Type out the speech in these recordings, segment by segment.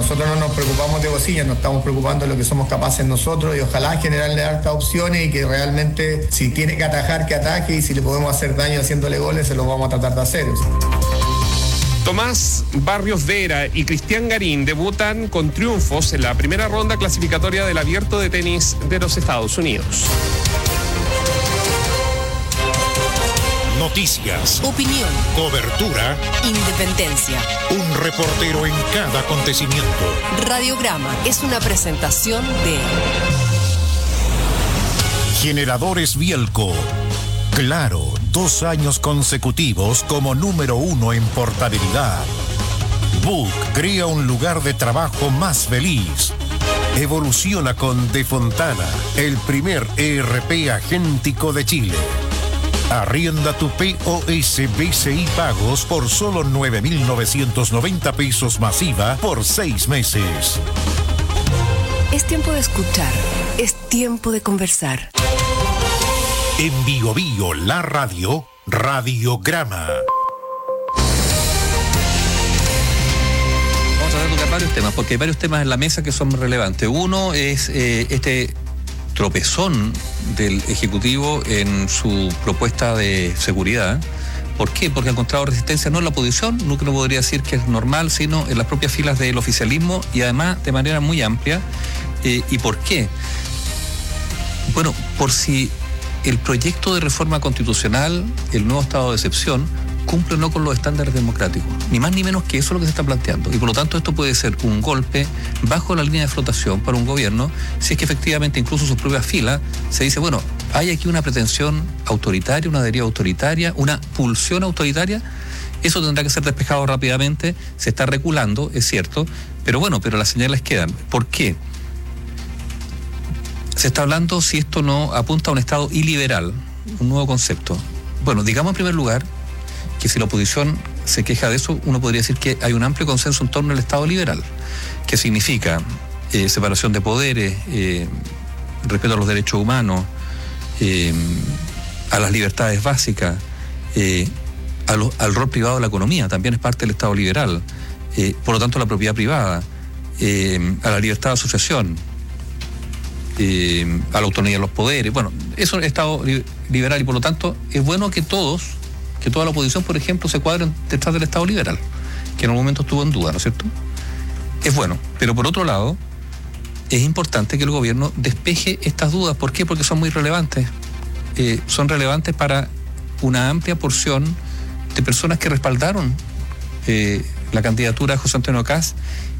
nosotros no nos preocupamos de bocinjas, nos estamos preocupando de lo que somos capaces nosotros y ojalá generarle hartas opciones y que realmente si tiene que atajar, que ataje y si le podemos hacer daño haciéndole goles, se los vamos a tratar de hacer. Tomás Barrios Vera y Cristian Garín debutan con triunfos en la primera ronda clasificatoria del Abierto de Tenis de los Estados Unidos. Noticias, opinión, cobertura, independencia. Un reportero en cada acontecimiento. Radiograma es una presentación de Generadores Bielco. Claro, 2 años consecutivos como número 1 en portabilidad. Book crea un lugar de trabajo más feliz. Evoluciona con De Fontana, el primer ERP agéntico de Chile. Arrienda tu POS BCI Pagos por solo 9.990 pesos masiva por 6 meses. Es tiempo de escuchar, es tiempo de conversar. En Bio Bio, la radio, Radiograma. Vamos a tocar varios temas, porque hay varios temas en la mesa que son relevantes. Uno es este tropezón del Ejecutivo en su propuesta de seguridad. ¿Por qué? Porque ha encontrado resistencia no en la oposición, no que no podría decir que es normal, sino en las propias filas del oficialismo y además de manera muy amplia. ¿Y por qué? Bueno, por si el proyecto de reforma constitucional, el nuevo estado de excepción, cumple o no con los estándares democráticos. Ni más ni menos que eso es lo que se está planteando. Y por lo tanto esto puede ser un golpe bajo la línea de flotación para un gobierno si es que efectivamente incluso sus propias filas se dice, bueno, hay aquí una pretensión autoritaria, una deriva autoritaria, una pulsión autoritaria. Eso tendrá que ser despejado rápidamente. Se está reculando, es cierto, pero las señales quedan. ¿Por qué? Se está hablando si esto no apunta a un Estado iliberal, un nuevo concepto. Bueno, digamos en primer lugar que si la oposición se queja de eso, uno podría decir que hay un amplio consenso en torno al Estado liberal, que significa separación de poderes, respeto a los derechos humanos, a las libertades básicas, al rol privado de la economía, también es parte del Estado liberal, por lo tanto la propiedad privada, a la libertad de asociación, a la autonomía de los poderes. Bueno, eso es Estado liberal y por lo tanto es bueno que toda la oposición, por ejemplo, se cuadren detrás del Estado liberal, que en algún momento estuvo en duda, ¿no es cierto? Es bueno, pero por otro lado, es importante que el gobierno despeje estas dudas. ¿Por qué? Porque son muy relevantes. Son relevantes para una amplia porción de personas que respaldaron la candidatura de José Antonio Kast,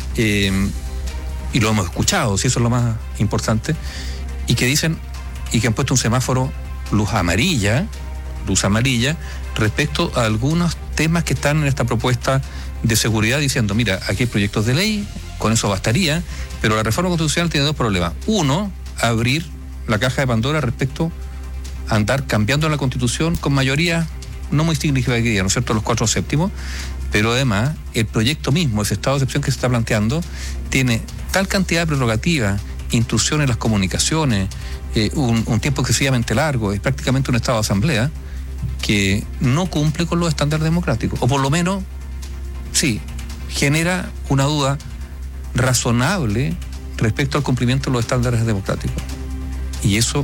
y lo hemos escuchado, si eso es lo más importante, y que dicen, y que han puesto un semáforo luz amarilla, respecto a algunos temas que están en esta propuesta de seguridad, diciendo, mira, aquí hay proyectos de ley, con eso bastaría, pero la reforma constitucional tiene 2 problemas. Uno, abrir la caja de Pandora respecto a andar cambiando la Constitución con mayoría no muy significativa, ¿no es cierto?, los 4/7, pero además el proyecto mismo, ese estado de excepción que se está planteando, tiene tal cantidad de prerrogativas, intrusión en las comunicaciones, un tiempo excesivamente largo, es prácticamente un estado de asamblea, que no cumple con los estándares democráticos, o por lo menos, sí, genera una duda razonable respecto al cumplimiento de los estándares democráticos. Y eso,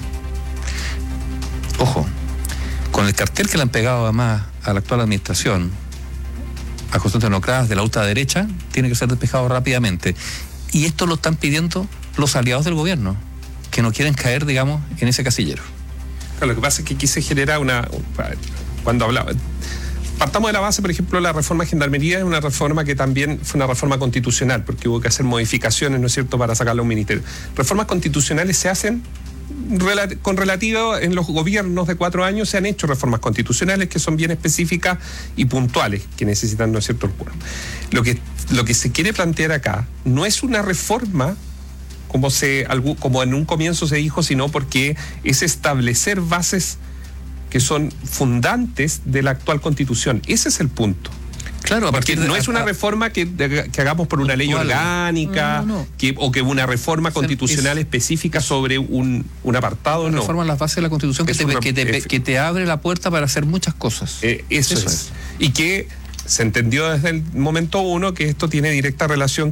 ojo, con el cartel que le han pegado además a la actual administración, a José Antonio Kast de la ultraderecha, tiene que ser despejado rápidamente. Y esto lo están pidiendo los aliados del gobierno, que no quieren caer, digamos, en ese casillero. Claro, lo que pasa es que aquí se genera cuando hablaba, partamos de la base, por ejemplo, la reforma de Gendarmería es una reforma que también fue una reforma constitucional, porque hubo que hacer modificaciones, ¿no es cierto?, para sacarlo a un ministerio. Reformas constitucionales se hacen con relativo, en los gobiernos de 4 años se han hecho reformas constitucionales que son bien específicas y puntuales, que necesitan, ¿no es cierto?, el quórum. Lo que se quiere plantear acá no es una reforma como en un comienzo se dijo, sino porque es establecer bases que son fundantes de la actual Constitución. Ese es el punto. Claro, porque no es una reforma que hagamos por una ley orgánica, no. O que una reforma constitucional específica sobre un apartado, no. Reforma en las bases de la Constitución que te abre la puerta para hacer muchas cosas. Eso es. Y que se entendió desde el momento 1 que esto tiene directa relación